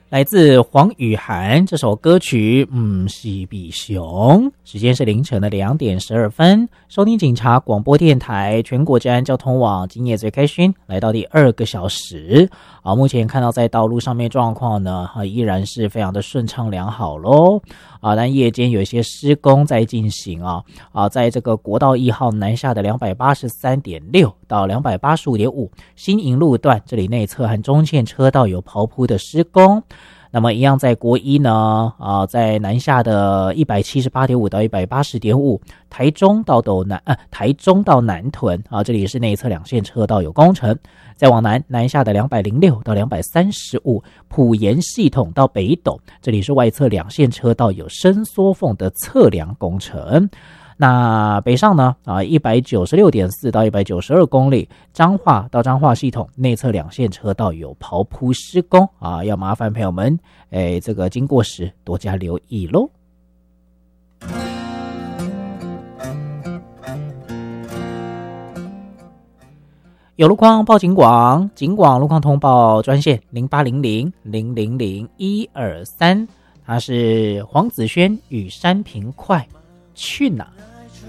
来自黄雨涵这首歌曲，是比熊。时间是凌晨的2点12分，收听警察广播电台全国治安交通网，今夜最开心，来到第2个小时。目前看到在道路上面状况呢，依然是非常的顺畅良好咯。但夜间有一些施工在进行在这个国道1号南下的 283.6 到 285.5 新营路段，这里内侧和中线车道有刨铺的施工。那么一样在国一呢，在南下的 178.5 到 180.5 台中到南屯这里是内侧2线车道有工程。再往南下的206到235埔盐系统到北斗，这里是外侧2线车道有伸缩缝的测量工程。那北上呢196.4 到192公里，彰化到彰化系统内侧2线车道有刨铺施工要麻烦朋友们这个经过时多加留意咯。有路况报警广，警广路况通报专线0800000123，它是黄子轩与山平快去哪？